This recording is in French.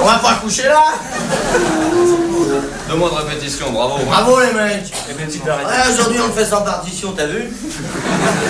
On va pas coucher là. 2 mois de répétition, bravo. Bravo les mecs. Et bien, tu peux arrêter. Ouais, aujourd'hui on le fait sans partition, t'as vu?